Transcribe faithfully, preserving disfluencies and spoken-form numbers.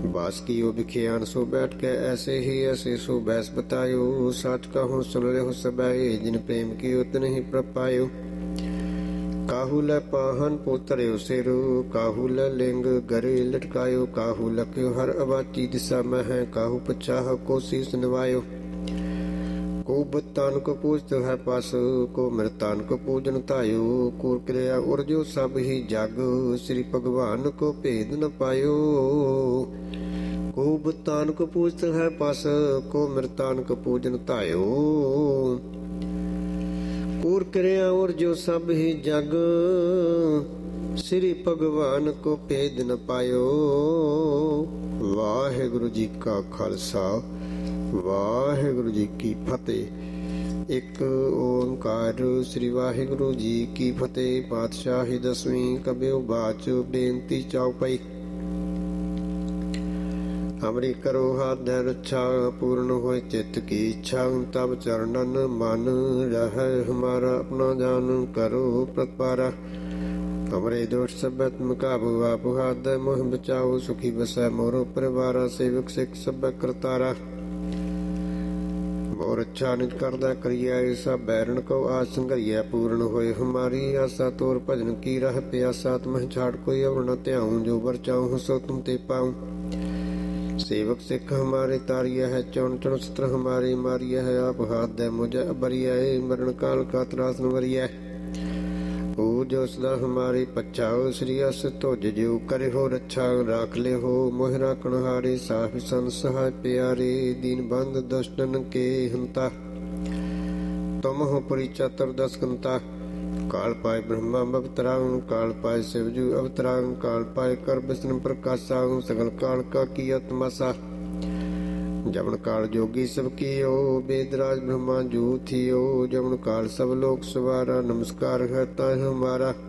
बास कियो बिखियान सो बैठ के ऐसे ही ऐसे सो बैस बतायो। साच कहो सुन रहो सबे जिन प्रेम कियो तिन ही प्रपायो। काहू लै पाहन पोतर्यो सिर काहू लै लिंग गरे लटकायो। काहू लख्यो हर अबाची दिशा में है काहू पछाह को शीस निवायो। को बत्तान को पूजत है पास को मृतान को पूजन तायो। कूर क्रिया उर्जो सब ही जग श्री भगवान को भेद न पायो। को बत्तान को पूजत है पास को मृतान को पूजन तायो। कूर क्रिया उर्जो सब ही जग श्री भगवान को भेद न पायो। वाहिगुरु जी का खालसा वाहिगुरु जी की फतेह। एक ओंकार श्री वाहिगुरु जी की फतेह। पातशाही दसवीं कबियो बाच बेनती चौपाई। हमरी करो हाथ दे रक्षा पूर्ण होए चित्त की इच्छा। तब चरणन मन रह हमारा अपना जान करो प्रतिपारा। हमरे दोष सब मुकाबू आप हाथ दे मोह बचाओ। सुखी बसै मोरो परिवारा सेवक सिख सब करतारा। और अच्छा निज करदा करिया ऐसा बैरन को आज संघरिया। पूर्ण होए हमारी आशा तोर भजन की राह प्यासा। तुम्हें छाड़ कोई अब न त्याऊं जो वर चाहूं सो तुम ते पाऊं। सेवक सिख हमारे तारिया है चौन चौन सत्र हमारे मारिया है। आप हाथ दे मुझे बरिया मरण काल का त्रास नवरिया। ओ जो सदा हमारे पछाओ श्री अस तो जो करे हो रक्षा। राख ले हो मोह राखण हारे साफ सन सहाय प्यारे। दीन बंद दुष्टन के हंता तुम हो पुरी चतुर्दश कंता। काल पाए ब्रह्मा अवतराऊं काल पाए शिवजू अवतराऊं। काल पाए कर विष्णु प्रकाशाऊं सगल काल का किया तमाशा। जमन काल जोगी सब कियो वेदराज ब्रह्मा जू थियो। जमन काल सब लोक सवारा नमस्कार है ताहि हमारा।